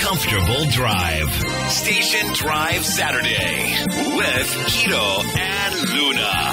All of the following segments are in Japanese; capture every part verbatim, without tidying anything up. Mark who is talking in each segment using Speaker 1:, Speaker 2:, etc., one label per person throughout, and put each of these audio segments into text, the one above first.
Speaker 1: comfortable drive. Station Drive Saturday with Kito and Luna.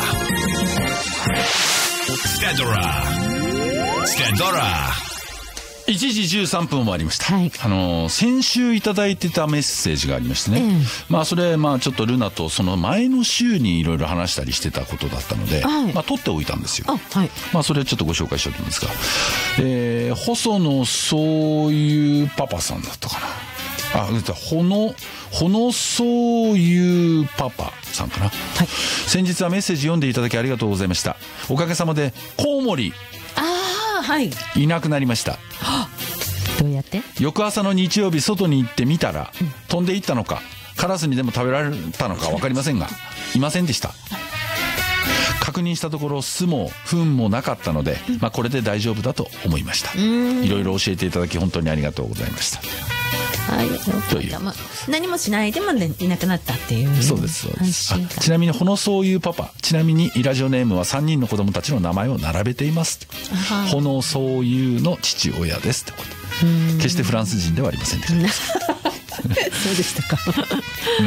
Speaker 1: Stedora. Stedora.
Speaker 2: いちじじゅうさんぷん終わりました、
Speaker 3: はい、
Speaker 2: あの先週いただいてたメッセージがありましてね、ええ、まあそれまあちょっとルナとその前の週にいろいろ話したりしてたことだったので、はい、まあ取っておいたんですよ。
Speaker 3: あ、はい、ま
Speaker 2: あそれちょっとご紹介しておきますが、えー、細野そういうパパさんだったかな、あ、ほのほのそういうパパさんかな、はい、先日はメッセージ読んでいただきありがとうございました。おかげさまでコウモリ
Speaker 3: はい、
Speaker 2: いなくなりました。は
Speaker 3: あ、どうやって？
Speaker 2: 翌朝の日曜日外に行ってみたら、うん、飛んでいったのかカラスにでも食べられたのか分かりませんがいませんでした。確認したところ巣も糞もなかったので、まあ、これで大丈夫だと思いました。いろいろ教えていただき本当にありがとうございました。
Speaker 3: はい、という何もしないでも、ね、いなくなったっていう。
Speaker 2: そうですそうです。あ、ちなみにほのそういうパパ、ちなみにラジオネームはさんにんの子供たちの名前を並べています。ほのそういうの父親ですってこと。決してフランス人ではありませんでした
Speaker 3: そうでしたか。うん、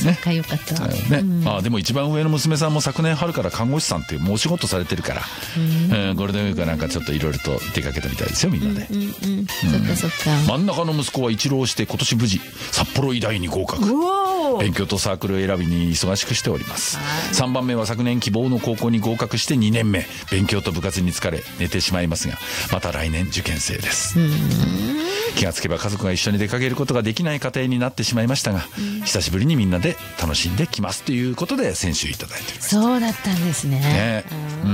Speaker 3: ね、よかった。
Speaker 2: ね、うん、あ、でも一番上の娘さんも昨年春から看護師さんっていうもうお仕事されてるから、うん、えー、ゴールデンウィークはなんかちょっといろいろと出かけたみたいですよみんなで。うんうんうん、そっかそっか。真ん中の息子は一浪して今年無事札幌医大に合格。勉強とサークル選びに忙しくしております。さんばんめは昨年希望の高校に合格してにねんめ、勉強と部活に疲れ寝てしまいますが、また来年受験生です。うん、気がつけば家族が一緒に出かけることができない家庭になってしまいましたが、うん、久しぶりにみんなで楽しんできますということで先週いただいておりました。
Speaker 3: そうだったんですね。
Speaker 2: ね、うん、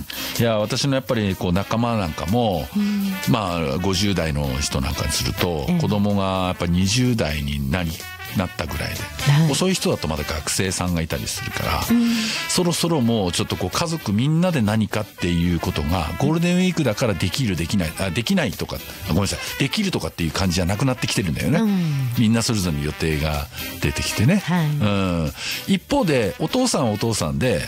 Speaker 2: いや私のやっぱりこう仲間なんかも、うん、まあごじゅう代の人なんかにすると、うん、子供がやっぱりにじゅう代になりなったぐらいで、はい、遅い人だとまだ学生さんがいたりするから、うん、そろそろもうちょっとこう家族みんなで何かっていうことがゴールデンウィークだからできるできない、あ、できないとか、ごめんなさい、できるとかっていう感じじゃなくなってきてるんだよね、うん、みんなそれぞれの予定が出てきてね、はい、うん、一方でお父さんはお父さんで